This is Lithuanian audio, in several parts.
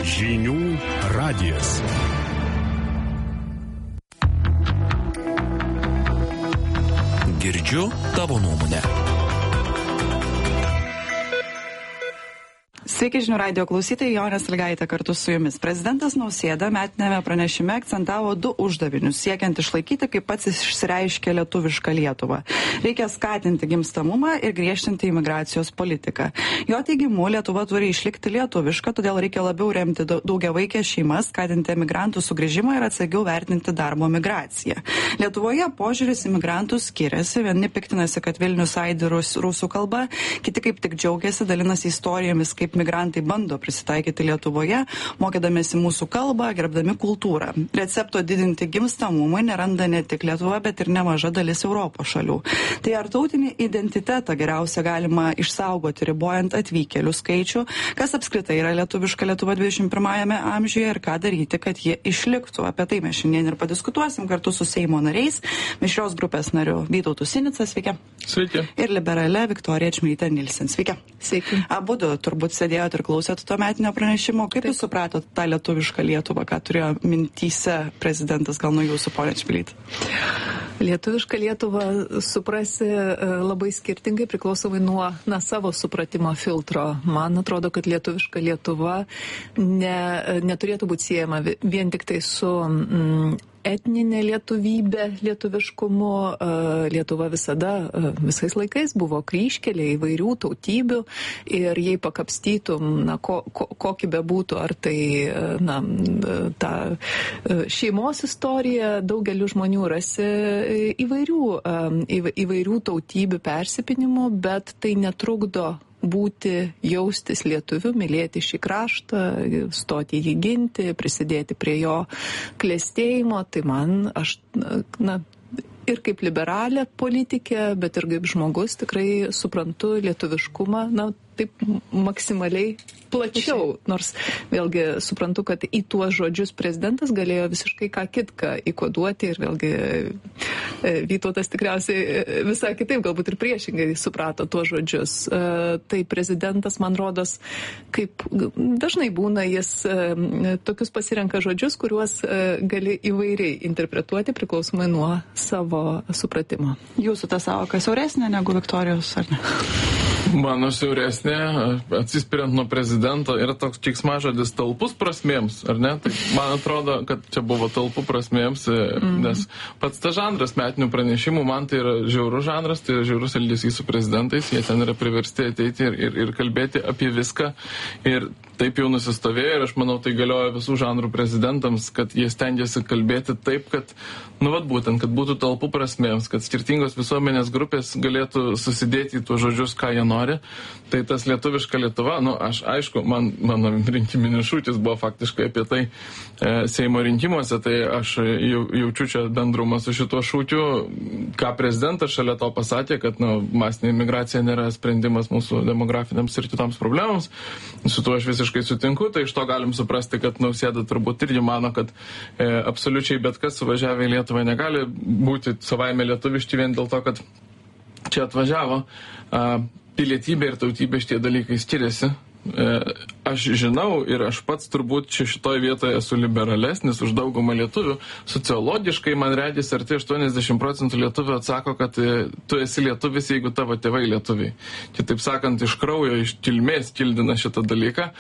Žinių radijas. Girdžiu tavo nuomonę. Sveiki žinių radijo klausytojai, Jonė Sąlygaitė kartu su jumis. Prezidentas Nausėda metinėme pranešime akcentavo 2 uždavinius, siekiant išlaikyti, kaip pats išsireiškė, lietuvišką Lietuvą. Reikia skatinti gimstamumą ir griežtinti imigracijos politiką. Jo teigimu, Lietuva turi išlikti lietuviška, todėl reikia labiau remti daugiavaikės šeimas, skatinti emigrantų sugrįžimą ir atsagiau vertinti darbo migraciją. Lietuvoje požiūris imigrantų skiriasi, vieni piktinasi, kad Vilnius aidi rusų kalba, kiti kaip tik džiaugiasi, dalinasi istorijomis, kaip migrantai bando prisitaikyti Lietuvoje, mokydamėsi mūsų kalbą, gerbdami kultūrą. Recepto didinti gimstamumą neranda ne tik Lietuva, bet ir nemaža dalis Europos šalių. Tai ar tautinį identitetą geriausia galima išsaugoti, ribojant atvykėlių skaičių, kas apskritai yra lietuviška Lietuva 21-ame amžiuje ir ką daryti, kad jie išliktų. Apie tai mes šiandien ir padiskutuosim kartu su Seimo nariais, mišrios grupės nariu Vytautu Sinica, sveiki. Sveiki. Ir liberale Viktorija Čmilytė Nilsen, sveiki. Sveiki. Abudu turbūt sėdėjot ir klausėt to metinio pranešimo. Kaip Jūs supratot tą lietuvišką Lietuvą, ką turėjo mintyse prezidentas, gal nuo jūsų, ponia Čmilytė? Lietuvišką Lietuvą suprasi labai skirtingai priklausomai nuo savo supratimo filtro. Man atrodo, kad lietuviška Lietuva neturėtų būti siejama vien tik tai su etninė lietuvybė, lietuviškumu. Lietuva visada, visais laikais buvo kryžkelė įvairių tautybių ir jei pakapstytum, kokį bebūtų, ar tai ta šeimos istorija, daugeliu žmonių rasi įvairių tautybių persipinimų, bet tai netrukdo jaustis lietuviu, mylėti šį kraštą, stoti jį ginti, prisidėti prie jo klestėjimo. Tai ir kaip liberalė politikė, bet ir kaip žmogus tikrai suprantu lietuviškumą, taip maksimaliai plačiau. Nors vėlgi suprantu, kad į tuos žodžius prezidentas galėjo visiškai ką kitką įkoduoti ir vėlgi Vytautas tikriausiai visai kitaip, galbūt ir priešingai suprato tuos žodžius. Tai prezidentas, man rodos, kaip dažnai būna, jis tokius pasirenka žodžius, kuriuos gali įvairiai interpretuoti priklausomai nuo savo supratimo. Jūsų ta savoka siauresnė negu Viktorijos, ar ne? Mano siauresnė, atsispiriant nuo prezidento, yra toks keiksmažodis talpus prasmėms, ar ne? Tai man atrodo, kad čia buvo talpų prasmėms, nes pats ta žanras metinių pranešimų, man tai yra žiaurus žanras, tai yra žiaurus elgesys su prezidentais, jie ten yra priversti ateiti ir kalbėti apie viską. Ir taip jau nusistovėjo ir aš manau, tai galioja visų žanrų prezidentams, kad jie stengiasi kalbėti taip, kad, būtent, kad būtų talpų prasmėms, kad skirtingos visuomenės grupės galėtų susidėti į tuos žodžius, ką jie nori. Tai tas lietuviška Lietuva, mano rinkiminis šūkis buvo faktiškai apie tai Seimo rinkimuose, tai aš jaučiu čia bendrumą su šituo šūkiu, ką prezidentas šalia to pasakė, kad masinė imigracija nėra sprendimas mūsų demografiniams ir kitoms problemams. Su tuo aš visiškai sutinku, tai iš to galim suprasti, kad Nausėda turbūt irgi mano, kad absoliučiai bet kas suvažiavę į Lietuvą negali būti savaime lietuviški vien dėl to, kad čia atvažiavo. Pilietybė ir tautybė šitie dalykai skiriasi. Aš žinau ir aš pats turbūt šitoje vietoje esu liberalesnis už daugumą lietuvių. Sociologiškai, man regis, arti 80% lietuvių atsako, kad tu esi lietuvis, jeigu tavo tėvai lietuviai. Kitaip sakant, iš kraujo, iš kilmės kildina šitą dalyką.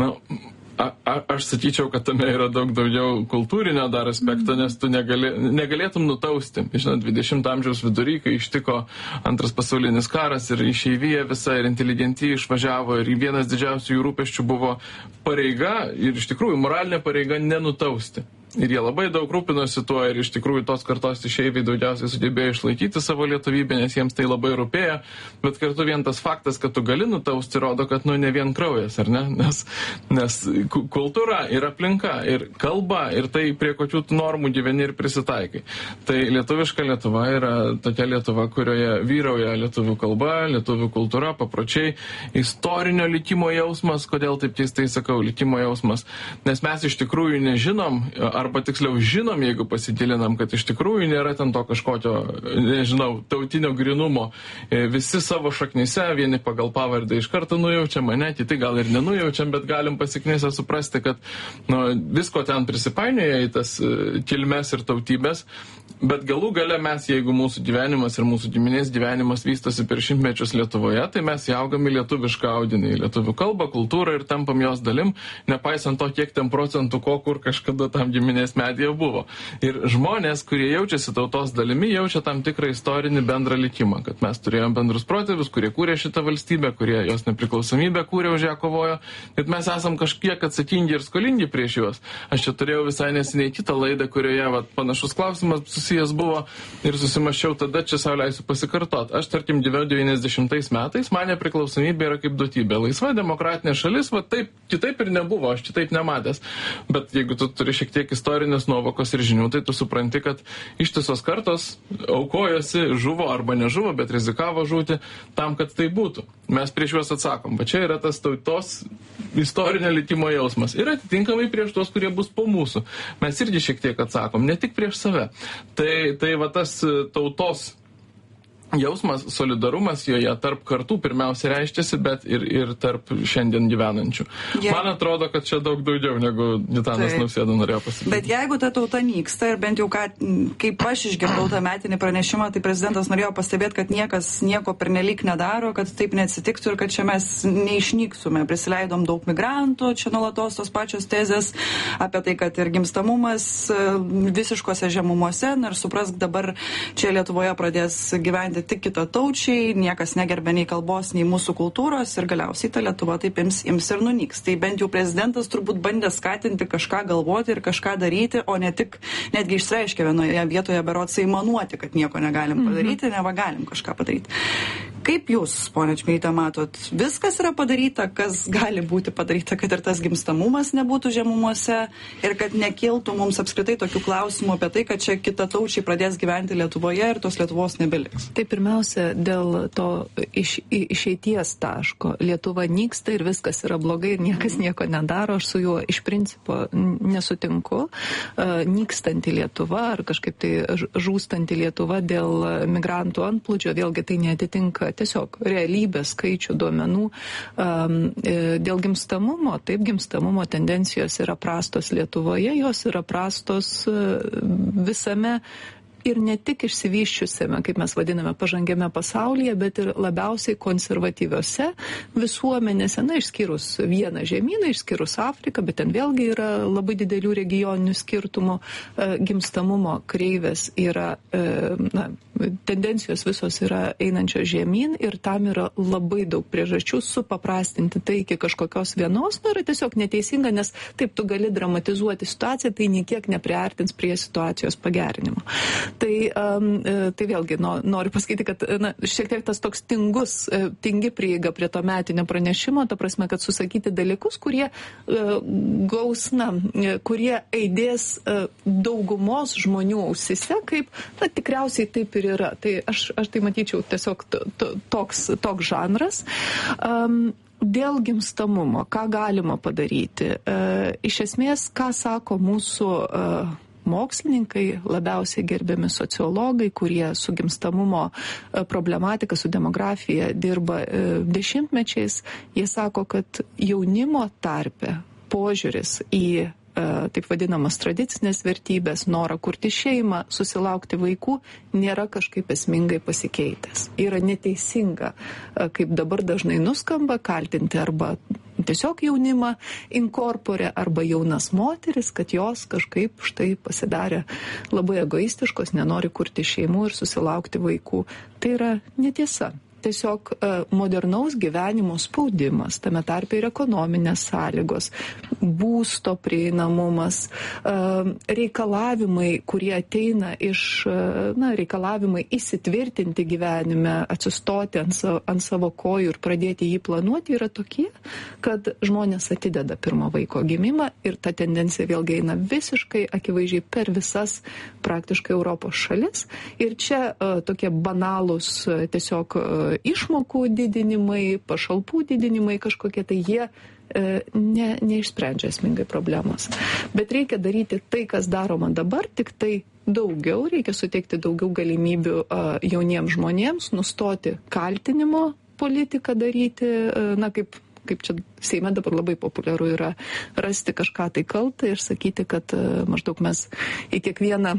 Aš sakyčiau, kad tame yra daug daugiau kultūrinio dar aspekto, nes tu negalėtum nutausti. 20 amžiaus vidury, kai ištiko Antras pasaulinis karas ir išeivija visa ir inteligentija išvažiavo ir vienas didžiausių jų rūpesčių buvo pareiga ir iš tikrųjų moralinė pareiga nenutausti. Ir jie labai daug rūpinosi tuo ir iš tikrųjų tos kartos išeiviai daugiausiai sugebėjo išlaikyti savo lietuvybę, nes jiems tai labai rūpėjo, bet kartu vien tas faktas, kad tu gali nutausti, rodo, kad ne vien kraujas, ar ne? Nes kultūra ir aplinka, ir kalba, ir tai prie kokių normų gyveni ir prisitaikai. Tai lietuviška Lietuva yra tokia Lietuva, kurioje vyrauja lietuvių kalba, lietuvių kultūra, papročiai, istorinio likimo jausmas, kodėl taip keistai sakau, likimo jausmas, nes mes iš tikrųjų nežinom, arba tiksliau žinom, jeigu pasigilinam, kad iš tikrųjų nėra ten to kažkokio, nežinau, tautinio grinumo. Visi savo šaknyse, vieni pagal pavardę iš karto nujaučiam, ne, kiti gal ir nenujaučiam, bet galim pasiknėse suprasti, kad visko ten prisipainioja į tas kilmes ir tautybės. Bet galų gale mes, jeigu mūsų gyvenimas ir mūsų giminės gyvenimas vystosi per šimtmečius Lietuvoje, tai mes įaugam į lietuvišką audinį, į lietuvių kalbą, kultūrą ir tampam jos dalim, nepaisant to, kiek ten procentų ko kur kažkada tam giminės medyje buvo. Ir žmonės, kurie jaučiasi tautos dalimi, jaučia tam tikrą istorinį bendrą likimą, kad mes turėjom bendrus protėvius, kurie kūrė šitą valstybę, kurie jos nepriklausomybę kūrė, už ją kovojo, kad mes esam kažkiek atsakingi ir skolingi prieš juos. Aš čia turėjau visai neseniai kitą laidą, kurioje panašus klausimas susijęs buvo ir susimaščiau tada, čia sau leisiu pasikartot. Aš, tarkim, gyvenau 90 metais, man nepriklausomybė yra kaip duotybė. Laisva demokratinė šalis, taip, kitaip ir nebuvo, aš kitaip nematęs. Bet jeigu tu turi šiek tiek istorinės nuovokos ir žinių, tai tu supranti, kad ištisos kartos aukojosi, žuvo arba nežuvo, bet rizikavo žūti tam, kad tai būtų. Mes prieš juos atsakom. Va čia yra tas tautos istorinio likimo jausmas. Ir atitinkamai prieš tuos, kurie bus po mūsų. Mes irgi šiek tiek atsakom, ne tik prieš save. Tai va tas tautos jausmas, solidarumas joje tarp kartų pirmiausia reiškiasi, bet ir tarp šiandien gyvenančių. Man atrodo, kad čia daug daugiau negu Gitanas Nausėda norėjo pasakyti. Bet jeigu ta tauta nyksta ir bent jau kaip aš išgirdau tą metinį pranešimą, tai prezidentas norėjo pastebėti, kad niekas nieko pernelyg nedaro, kad taip neatsitiktų ir kad čia mes neišnyksume. Prisileidom daug migrantų, čia nuolatos tos pačios tezės apie tai, kad ir gimstamumas visiškose žemumose, nors suprask, dabar čia Lietuvoje pradės gyventi tik kitataučiai, niekas negerbė nei kalbos, nei mūsų kultūros ir galiausiai ta Lietuva taip ims ir nunyks. Tai bent jau prezidentas turbūt bandė skatinti kažką galvoti ir kažką daryti, o ne tik netgi išreiškė vienoje vietoje berods aimanuoti, kad nieko negalim padaryti, neva galim kažką padaryti. Kaip jūs, ponia Čmilyte, matot, viskas yra padaryta, kas gali būti padaryta, kad ir tas gimstamumas nebūtų žemumuose ir kad nekiltų mums apskritai tokių klausimų apie tai, kad čia kitataučiai pradės gyventi Lietuvoje ir tos Lietuvos nebeliks? Tai pirmiausia, dėl to išeities taško. Lietuva nyksta ir viskas yra blogai ir niekas nieko nedaro. Aš su juo iš principo nesutinku. Nykstanti Lietuva ar kažkaip tai žūstanti Lietuva dėl migrantų antplūdžio, vėlgi tai neatitinka tiesiog realybės skaičių duomenų. Dėl gimstamumo, taip, gimstamumo tendencijos yra prastos Lietuvoje, jos yra prastos visame ir ne tik išsivyščiusiame, kaip mes vadiname, pažangiame pasaulyje, bet ir labiausiai konservatyviose visuomenėse, išskyrus vieną žemyną, išskyrus Afriką, bet ten vėlgi yra labai didelių regioninių skirtumų, gimstamumo kreivės yra, tendencijos visos yra einančios žemyn ir tam yra labai daug priežasčių supaprastinti tai iki kažkokios vienos, yra tiesiog neteisinga, nes taip tu gali dramatizuoti situaciją, tai niekiek nepriartins prie situacijos pagerinimo. Tai vėlgi noriu pasakyti, kad šiek tiek tas toks tingi prieiga prie to metinio pranešimo, ta prasme, kad susakyti dalykus, kurie kurie eidės daugumos žmonių ausise, kaip tikriausiai taip ir yra. Tai aš tai matyčiau tiesiog toks žanras. Dėl gimstamumo, ką galima padaryti? Iš esmės, ką sako mūsų mokslininkai, labiausiai gerbiami sociologai, kurie su gimstamumo problematika, su demografija dirba dešimtmečiais, jie sako, kad jaunimo tarpe požiūris į taip vadinamas tradicinės vertybės, norą kurti šeimą, susilaukti vaikų, nėra kažkaip esmingai pasikeitęs. Yra neteisinga, kaip dabar dažnai nuskamba, kaltinti arba tiesiog jaunimą inkorporė arba jaunas moteris, kad jos kažkaip štai pasidarė labai egoistiškos, nenori kurti šeimų ir susilaukti vaikų. Tai yra netiesa. Tiesiog modernaus gyvenimo spaudimas, tame tarpe ir ekonominės sąlygos, būsto prieinamumas, reikalavimai, kurie ateina iš, reikalavimai įsitvirtinti gyvenime, atsistoti ant savo kojų ir pradėti jį planuoti yra tokie, kad žmonės atideda pirmo vaiko gimimą ir ta tendencija vėlgi eina visiškai akivaizdžiai per visas praktiškai Europos šalis. Ir čia tokie banalūs tiesiog išmokų didinimai, pašalpų didinimai kažkokie, tai jie neišsprendžia esmingai problemos. Bet reikia daryti tai, kas daroma dabar, tik tai daugiau, reikia suteikti daugiau galimybių jauniems žmonėms, nustoti kaltinimo politiką daryti, na kaip čia Seime dabar labai populiaru yra rasti kažką tai kaltą ir sakyti, kad maždaug mes į kiekvieną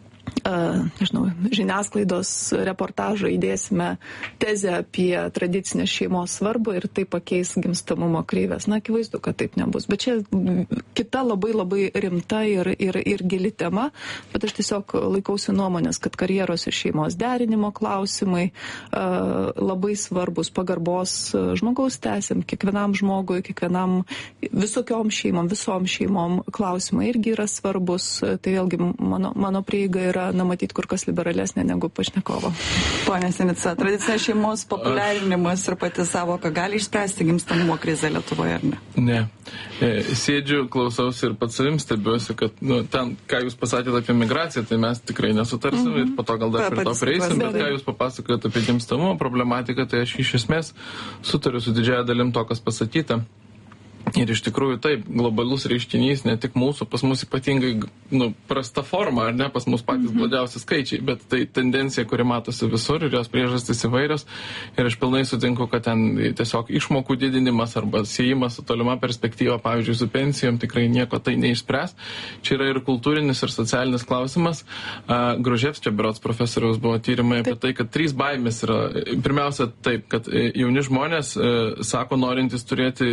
žiniasklaidos reportažą įdėsime tezę apie tradicinės šeimos svarbą ir tai pakeis gimstamumo kreivės. Na, akivaizdu, kad taip nebus. Bet čia kita labai labai rimta ir gili tema, bet aš tiesiog laikausi nuomonės, kad karjeros ir šeimos derinimo klausimai labai svarbus, pagarbos žmogaus teisėm, kiekvienam žmogui, kiekvienam visom šeimom klausimai irgi yra svarbus. Tai vėlgi mano prieiga yra matyti kur kas liberalesnė negu pašnekovo. Pone Sinica, tradicinės šeimos populiarinimas ir pati savoka gali išspręsti gimstamumo krizę Lietuvoje, ar ne? Ne. Sėdžiu, klausausi ir pats savim stebiuosi, kad ten, ką jūs pasakėte apie migraciją, tai mes tikrai nesutarsim ir po to gal dar prie to prieisim, bet ką jūs papasakojate apie gimstamumo problematiką, tai aš iš esmės sutariu su didžiąja dalim to, kas pasakyta. Ir iš tikrųjų taip, globalus reiškinys, ne tik mūsų, pas mus ypatingai prasta forma, ar ne, pas mus patys blogiausi skaičiai, bet tai tendencija, kuri matosi visur ir jos priežastys įvairios. Ir aš pilnai sutinku, kad ten tiesiog išmokų didinimas arba siejimas su tolima perspektyva, pavyzdžiui, su pensijom tikrai nieko tai neišspręs. Čia yra ir kultūrinis, ir socialinis klausimas. Gruževskio berods profesoriaus buvo tyrimai apie tai, kad 3 baimės yra. Pirmiausia, taip, kad jauni žmonės sako, norintys turėti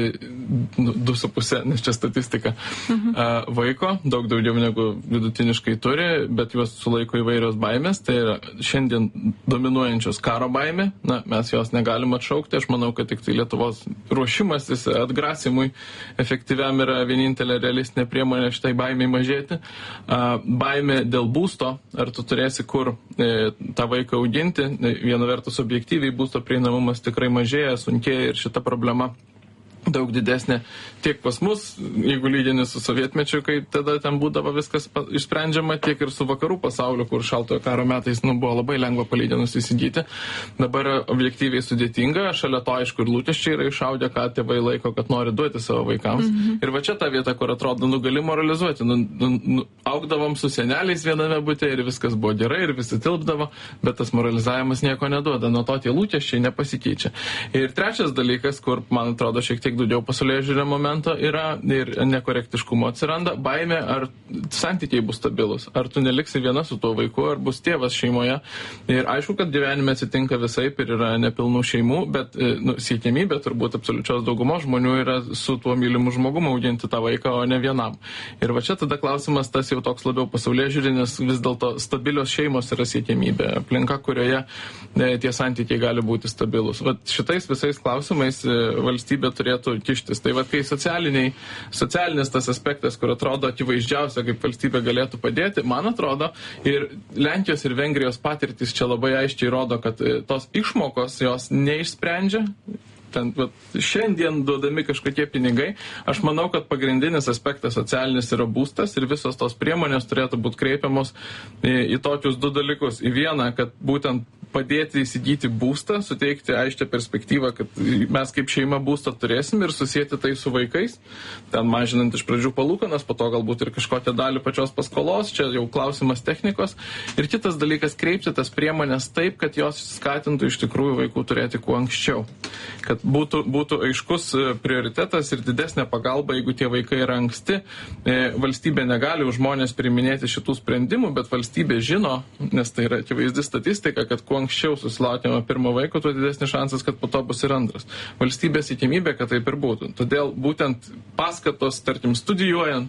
2,5, nes čia statistika, vaiko, daug daugiau negu vidutiniškai turi, bet juos sulaiko įvairios baimės. Tai yra šiandien dominuojančios karo baimė, mes jos negalim atšaukti. Aš manau, kad tik tai Lietuvos ruošimasis atgrasimui efektyviam yra vienintelė realistinė priemonė šitai baimiai mažėti. Baimė dėl būsto, ar tu turėsi kur tą vaiką auginti. Viena vertus objektyviai būsto prieinamumas tikrai mažėja, sunkėja ir šita problema daug didesnė tiek pas mus, jeigu lygini su sovietmečiu, kai tada ten būdavo viskas išsprendžiama, tiek ir su vakarų pasauliu, kur šaltojo karo metais buvo labai lengva palyginus įsigyti. Dabar objektyviai sudėtinga, šalia to aišku ir lūkesčiai yra išaudę, ką tėvai laiko, kad nori duoti savo vaikams. Ir va čia ta vieta, kur atrodo, gali moralizuoti. Augdavom su seneliais viename bute ir viskas buvo gerai ir visi tilpdavo, bet tas moralizavimas nieko neduoda, nuo to tie lūkesčiai nepasikeičia. Ir trečias dalykas, kur man atrodo šiek tiek daugiau pasaulėžiūrio momento yra ir nekorektiškumo atsiranda, baimė, ar santykiai bus stabilus, ar tu neliksi viena su tuo vaiku, ar bus tėvas šeimoje. Ir aišku, kad gyvenime atsitinka visaip ir yra nepilnų šeimų, bet siekiamybė turbūt absoliučios daugumos žmonių yra su tuo mylimu žmogumu auginti tą vaiką, o ne vienam. Ir va čia tada klausimas tas jau toks labiau pasaulėžiūrinis, vis dėlto stabilios šeimos yra siekiamybė, aplinka, kurioje tie santykiai gali būti stabilus. Va šitais visais klausimais valstybė turėtų kištis. Tai va, kai socialinis tas aspektas, kur atrodo akivaizdžiausia, kaip valstybė galėtų padėti, man atrodo, ir Lenkijos ir Vengrijos patirtis čia labai aiškiai rodo, kad tos išmokos jos neišsprendžia. Ten, šiandien duodami kažkokie pinigai. Aš manau, kad pagrindinis aspektas socialinis yra būstas ir visos tos priemonės turėtų būti kreipiamos į tokius 2 dalykus. Į vieną, kad būtent padėti įsigyti būstą, suteikti aiškią perspektyvą, kad mes kaip šeima būstą turėsim ir susijęti tai su vaikais, ten mažinant iš pradžių palūkanas, po to galbūt ir kažkokią dalį pačios paskolos, čia jau klausimas technikos. Ir kitas dalykas, kreipti tas priemonės taip, kad jos skatintų iš tikrųjų vaikų turėti kuo anksčiau. Kad būtų aiškus prioritetas ir didesnė pagalba, jeigu tie vaikai yra anksti. Valstybė negali už žmonės priiminėti šitų sprendimų, bet valstybė žino, nes tai yra akivaizdi statistika, kad kuo anksčiau susilaukiama pirmo vaiko, tuo didesnis šansas, kad po to bus ir antras. Valstybės tikimybė, kad taip ir būtų. Todėl būtent paskatos, tarkim, studijuojant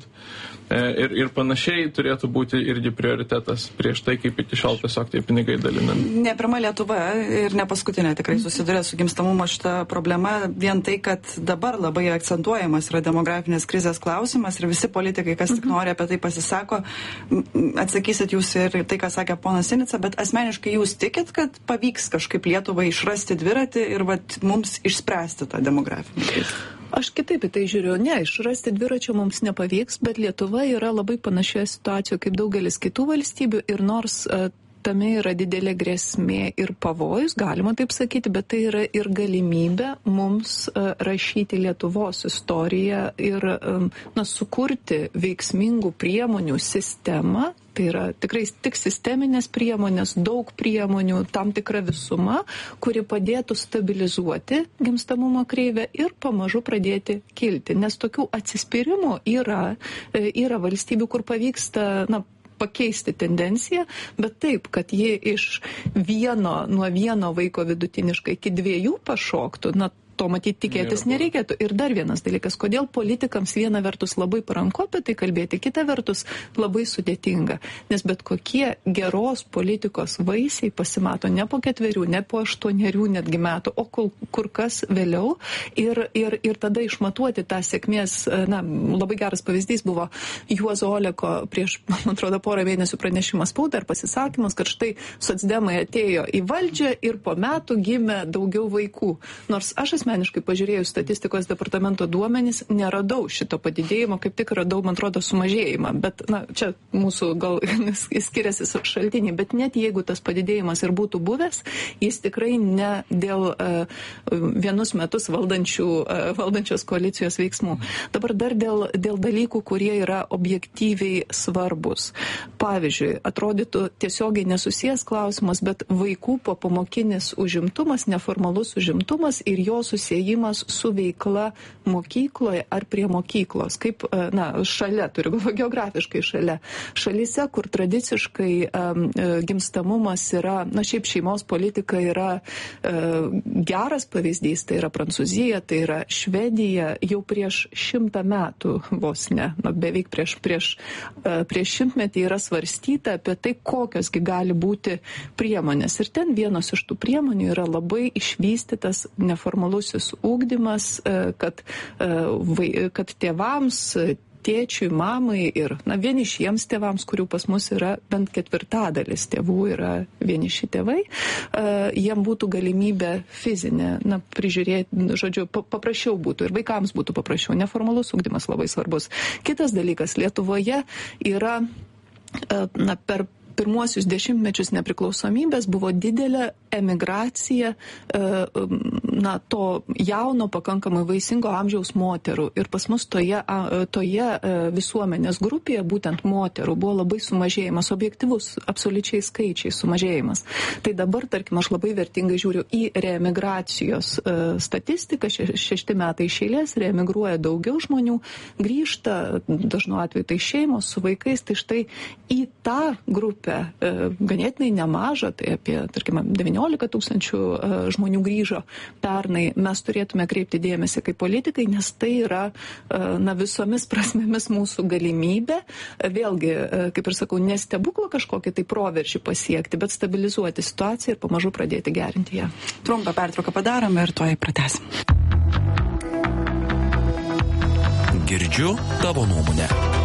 ir panašiai turėtų būti irgi prioritetas prieš tai, kaip iki šiol tiesiog tie pinigai dalinami. Ne pirma Lietuva ir ne paskutinė tikrai susiduria su gimstamumo šita problema. Vien tai, kad dabar labai akcentuojamas yra demografinės krizės klausimas ir visi politikai, kas tik nori apie tai pasisako, atsakysit jūs ir tai, ką sakė ponas Sinica, bet asmeniškai jūs tikit, kad pavyks kažkaip Lietuvai išrasti dviratį ir mums išspręsti tą demografinę krizę? Aš kitaip į tai žiūriu. Ne, išrasti dviračio mums nepavyks, bet Lietuva yra labai panašioje situacijoje kaip daugelis kitų valstybių ir nors tame yra didelė grėsmė ir pavojus, galima taip sakyti, bet tai yra ir galimybė mums rašyti Lietuvos istoriją ir sukurti veiksmingų priemonių sistemą. Tai yra tikrai tik sisteminės priemonės, daug priemonių, tam tikra visuma, kuri padėtų stabilizuoti gimstamumo kreivę ir pamažu pradėti kilti. Nes tokių atsispyrimų yra valstybių, kur pavyksta, pakeisti tendenciją, bet taip, kad ji nuo vieno vaiko vidutiniškai iki 2 pašoktų, to matyti tikėtis nereikėtų. Ir dar vienas dalykas, kodėl politikams viena vertus labai paranku apie tai kalbėti, kita vertus labai sudėtinga. Nes bet kokie geros politikos vaisiai pasimato ne po 4, ne po 8 netgi metų, o kur kas vėliau. Ir tada išmatuoti tą sėkmės, labai geras pavyzdys buvo Juozo Oleko prieš, man atrodo, porą mėnesių pranešimas spaudai ar pasisakymas, kad štai socdemai atėjo į valdžią ir po metų gimė daugiau vaikų. Nors aš asmeniškai pažiūrėjus statistikos departamento duomenys, neradau šito padidėjimo, kaip tik radau, man atrodo, sumažėjimą. Bet, čia mūsų gal skiriasi šaltiniai, bet net jeigu tas padidėjimas ir būtų buvęs, jis tikrai ne dėl vienus metus valdančios koalicijos veiksmų. Dabar dar dėl dalykų, kurie yra objektyviai svarbus. Pavyzdžiui, atrodytų tiesiogiai nesusijęs klausimas, bet vaikų popamokinis užimtumas, neformalus užimtumas ir jo susiejimas su veikla mokykloje ar prie mokyklos. Kaip, šalia, turiu galvo geografiškai šalia. Šalyse, kur tradiciškai gimstamumas yra, šiaip šeimos politika yra geras pavyzdys, tai yra Prancūzija, tai yra Švedija, jau prieš 100 metų vos ne, beveik prieš 100 yra svarstyta apie tai, kokiosgi gali būti priemonės. Ir ten vienos iš tų priemonių yra labai išvystytas neformalusis ugdymas, kad tėvams, tėčiui, mamai ir vienišiems tėvams, kurių pas mus yra bent 4% tėvų yra vieniši tėvai, jiem būtų galimybė fizinė, prižiūrėti, žodžiu, paprasčiau būtų ir vaikams būtų paprasčiau. Neformalus ugdymas labai svarbus. Kitas dalykas, Lietuvoje yra per pirmuosius 10 mečius nepriklausomybės buvo didelė emigracija to jauno, pakankamai vaisingo amžiaus moterų. Ir pas mus toje visuomenės grupėje, būtent moterų, buvo labai sumažėjimas, objektyvus, absoliučiai skaičiai sumažėjimas. Tai dabar, tarkim, aš labai vertingai žiūriu į reemigracijos statistiką, 6 metai iš eilės reemigruoja daugiau žmonių, grįžta, dažnu atveju tai šeimos su vaikais, tai štai į tą grupę ganėtinai nemaža, tai apie, tarkime, 19 000 žmonių grįžo pernai. Mes turėtume kreipti dėmesį kaip politikai, nes tai yra visomis prasmėmis mūsų galimybė. Vėlgi, kaip ir sakau, ne stebuklą kažkokį tai proveržį pasiekti, bet stabilizuoti situaciją ir pamažu pradėti gerinti ją. Trumpą pertrauką padarome ir tuoj pratęsim. Girdžiu tavo nuomonę.